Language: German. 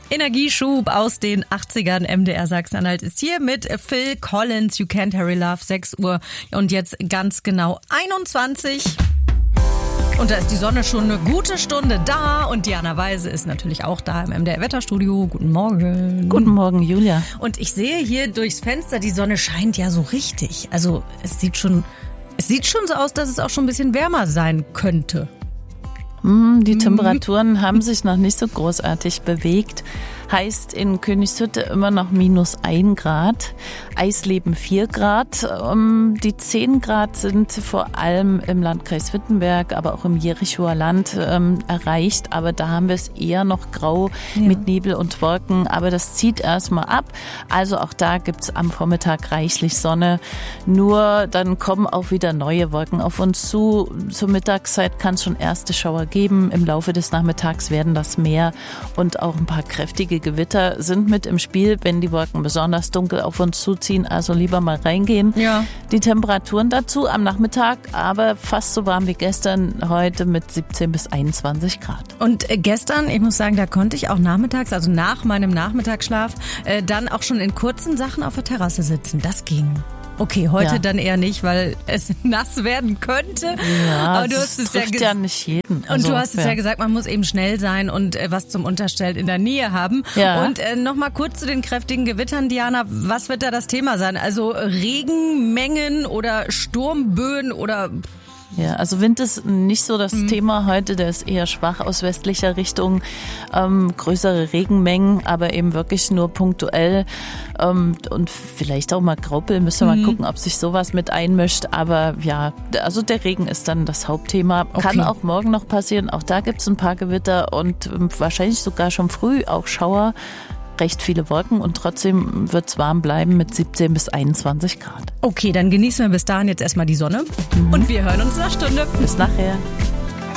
Energieschub aus den 80ern. MDR Sachsen-Anhalt ist hier mit Phil Collins, You Can't Hurry Love, 6 Uhr und jetzt ganz genau 21. Und da ist die Sonne schon eine gute Stunde da und Diana Weise ist natürlich auch da im MDR-Wetterstudio. Guten Morgen. Guten Morgen, Julia. Und ich sehe hier durchs Fenster, die Sonne scheint ja so richtig. Also es sieht schon so aus, dass es auch schon ein bisschen wärmer sein könnte. Die Temperaturen haben sich noch nicht so großartig bewegt. Heißt in Königshütte immer noch -1 Grad, Eisleben 4 Grad. Die 10 Grad sind vor allem im Landkreis Wittenberg, aber auch im Jerichoer Land erreicht. Aber da haben wir es eher noch grau mit Nebel und Wolken. Aber das zieht erstmal ab. Also auch da gibt's am Vormittag reichlich Sonne. Nur dann kommen auch wieder neue Wolken auf uns zu. Zur Mittagszeit kann es schon erste Schauer geben. Im Laufe des Nachmittags werden das mehr und auch ein paar kräftige Gewitter sind mit im Spiel, wenn die Wolken besonders dunkel auf uns zuziehen. Also lieber mal reingehen. Ja. Die Temperaturen dazu am Nachmittag, aber fast so warm wie gestern, heute mit 17 bis 21 Grad. Und gestern, ich muss sagen, da konnte ich auch nachmittags, also nach meinem Nachmittagsschlaf, dann auch schon in kurzen Sachen auf der Terrasse sitzen. Das ging. Okay, heute dann eher nicht, weil es nass werden könnte. Ja, aber du hast es ja nicht jeden. Also, und du hast es ja gesagt, man muss eben schnell sein und was zum Unterstell in der Nähe haben. Ja. Und nochmal kurz zu den kräftigen Gewittern, Diana. Was wird da das Thema sein? Also Regenmengen oder Sturmböen oder... Ja, also Wind ist nicht so das Thema heute, der ist eher schwach aus westlicher Richtung, größere Regenmengen, aber eben wirklich nur punktuell und vielleicht auch mal Graupel, müssen wir mal gucken, ob sich sowas mit einmischt, aber ja, also der Regen ist dann das Hauptthema, kann auch morgen noch passieren, auch da gibt's ein paar Gewitter und wahrscheinlich sogar schon früh auch Schauer. Recht viele Wolken und trotzdem wird es warm bleiben mit 17 bis 21 Grad. Okay, dann genießen wir bis dahin jetzt erstmal die Sonne und wir hören uns in einer Stunde. Bis nachher.